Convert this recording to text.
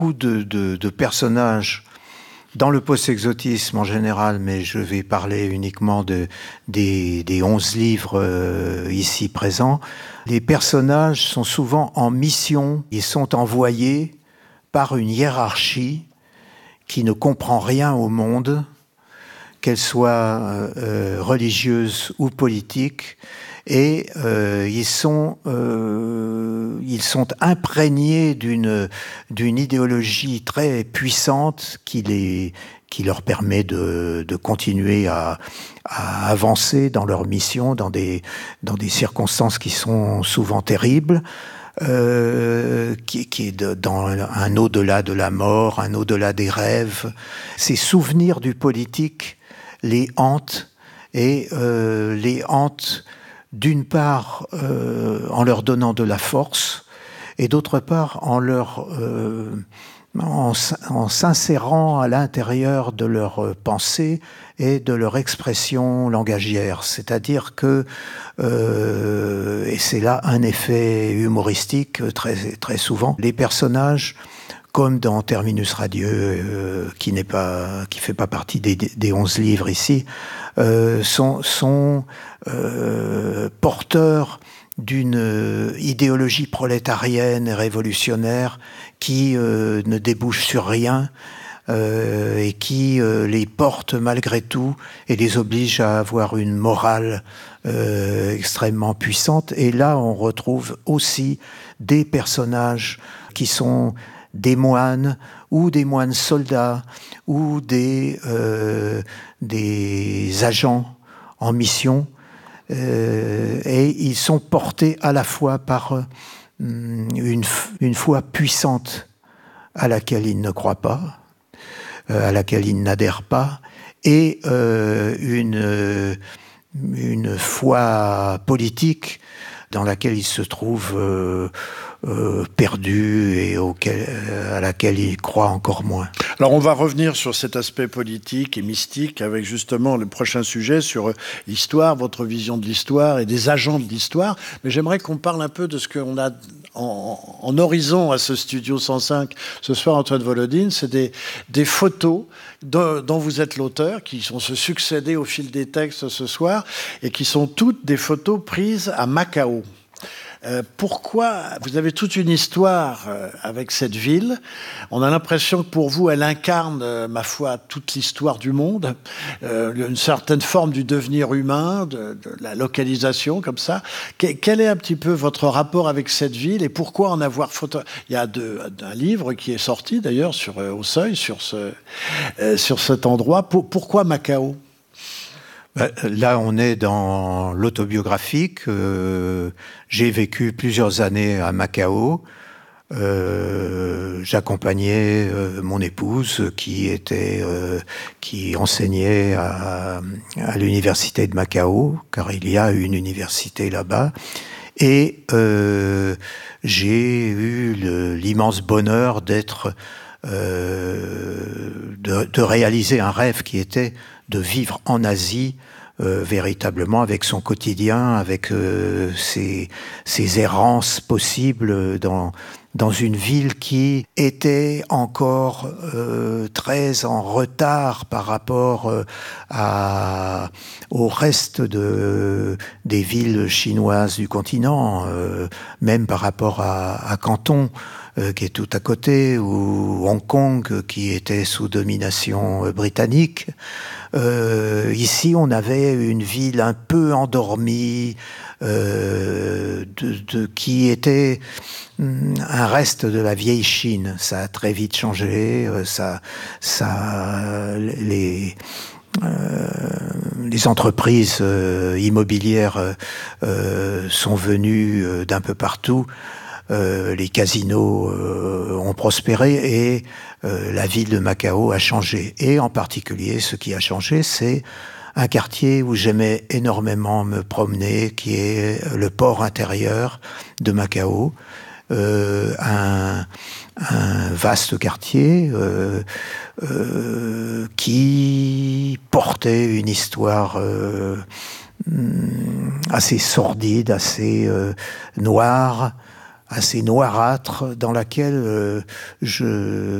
Beaucoup de personnages dans le post-exotisme en général, mais je vais parler uniquement des 11 livres ici présents. Les personnages sont souvent en mission, ils sont envoyés par une hiérarchie qui ne comprend rien au monde, qu'elle soit religieuse ou politique, et ils sont imprégnés d'une idéologie très puissante qui leur permet de continuer à avancer dans leur mission dans des circonstances qui sont souvent terribles. Qui est dans un au-delà de la mort, un au-delà des rêves. Ces souvenirs du politique les hantent, et les hantent d'une part en leur donnant de la force, et d'autre part en s'insérant à l'intérieur de leur pensée et de leur expression langagière. C'est-à-dire que, et c'est là un effet humoristique très, très souvent, les personnages, comme dans Terminus Radieux, qui fait pas partie des 11 livres ici, sont porteurs d'une idéologie prolétarienne et révolutionnaire qui ne débouche sur rien, et qui les porte malgré tout et les oblige à avoir une morale extrêmement puissante. Et là, on retrouve aussi des personnages qui sont des moines ou des moines soldats ou des agents en mission, et ils sont portés à la fois par une foi puissante à laquelle ils ne croient pas, à laquelle ils n'adhèrent pas, et une foi politique dans laquelle ils se trouvent perdus et à laquelle ils croient encore moins. Alors on va revenir sur cet aspect politique et mystique avec justement le prochain sujet sur l'histoire, votre vision de l'histoire et des agents de l'histoire. Mais j'aimerais qu'on parle un peu de ce qu'on a en horizon à ce Studio 105 ce soir, Antoine Volodine. C'est des photos dont vous êtes l'auteur, qui vont se succéder au fil des textes ce soir, et qui sont toutes des photos prises à Macao. Pourquoi vous avez toute une histoire avec cette ville? On a l'impression que pour vous, elle incarne, ma foi, toute l'histoire du monde, une certaine forme du devenir humain, de la localisation, comme ça. Quel est un petit peu votre rapport avec cette ville, et pourquoi en avoir photo? Il y a un livre qui est sorti d'ailleurs au Seuil sur cet endroit. Pourquoi Macao? Là, on est dans l'autobiographique. J'ai vécu plusieurs années à Macao. J'accompagnais mon épouse qui enseignait à l'université de Macao, car il y a une université là-bas. Et j'ai eu l'immense bonheur de réaliser un rêve qui était de vivre en Asie, véritablement avec son quotidien, avec ses errances possibles dans une ville qui était encore très en retard par rapport au reste des villes chinoises du continent, même par rapport à Canton, qui est tout à côté, ou Hong Kong, qui était sous domination britannique. Ici, on avait une ville un peu endormie, qui était un reste de la vieille Chine. Ça a très vite changé. Les entreprises immobilières sont venues d'un peu partout. Les casinos ont prospéré, et la ville de Macao a changé. Et en particulier, ce qui a changé, c'est un quartier où j'aimais énormément me promener, qui est le port intérieur de Macao. Un vaste quartier qui portait une histoire assez sordide, assez noire, assez noirâtre dans laquelle je